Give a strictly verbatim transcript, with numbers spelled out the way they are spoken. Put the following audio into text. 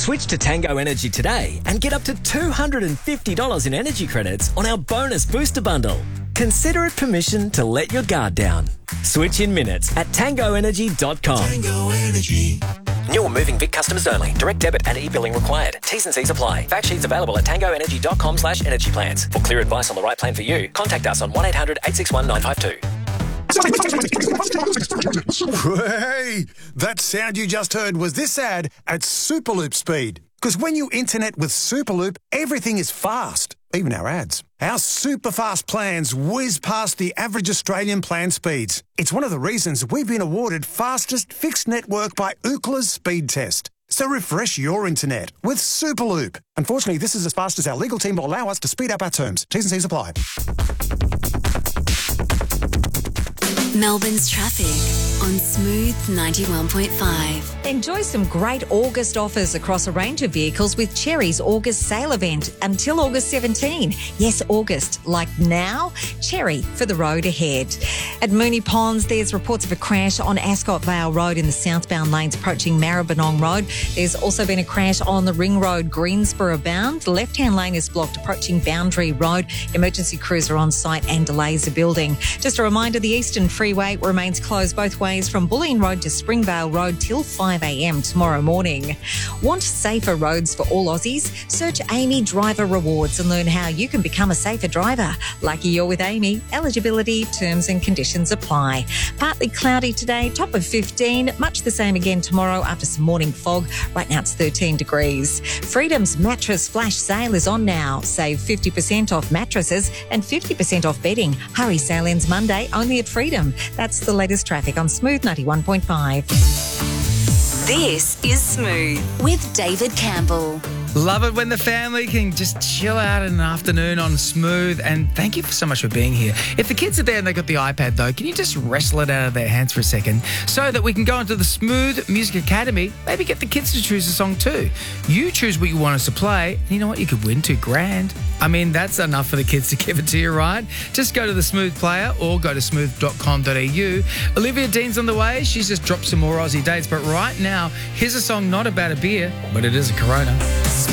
Switch to Tango Energy today and get up to two hundred fifty dollars in energy credits on our bonus booster bundle. Consider it permission to let your guard down. Switch in minutes at tango energy dot com. Tango Energy. New or moving Vic customers only. Direct debit and e-billing required. T's and C's apply. Fact sheets available at tango energy dot com slash energy plans. For clear advice on the right plan for you, contact us on one eight hundred eight six one nine five two. Hey, that sound you just heard was this ad at Superloop speed. Because when you internet with Superloop, everything is fast, even our ads. Our super fast plans whiz past the average Australian plan speeds. It's one of the reasons we've been awarded fastest fixed network by Ookla's speed test. So refresh your internet with Superloop. Unfortunately, this is as fast as our legal team will allow us to speed up our terms. T's and C's apply. Melbourne's traffic on Smooth ninety-one point five. Enjoy some great August offers across a range of vehicles with Cherry's August sale event until August seventeenth. Yes, August, like now. Cherry for the road ahead. At Moonee Ponds, there's reports of a crash on Ascot Vale Road in the southbound lanes approaching Maribyrnong Road. There's also been a crash on the Ring Road, Greensboro bound. The left-hand lane is blocked approaching Boundary Road. Emergency crews are on site and delays are building. Just a reminder, the Eastern Freeway remains closed both ways from Bulleen Road to Springvale Road till five a m tomorrow morning. Want safer roads for all Aussies? Search Amy Driver Rewards and learn how you can become a safer driver. Lucky you're with Amy. Eligibility, terms and conditions apply. Partly cloudy today, top of fifteen. Much the same again tomorrow after some morning fog. Right now it's thirteen degrees. Freedom's mattress flash sale is on now. Save fifty percent off mattresses and fifty percent off bedding. Hurry, sale ends Monday only at Freedom. That's the latest traffic on Smooth ninety-one point five. This is Smooth with David Campbell. Love it when the family can just chill out in an afternoon on Smooth, and thank you so much for being here. If the kids are there and they've got the iPad though, can you just wrestle it out of their hands for a second so that we can go into the Smooth Music Academy, maybe get the kids to choose a song too. You choose what you want us to play, and you know what? You could win two grand. I mean, that's enough for the kids to give it to you, right? Just go to the Smooth player or go to smooth dot com dot a u. Olivia Dean's on the way. She's just dropped some more Aussie dates, but right now, here's a song not about a beer, but it is a Corona.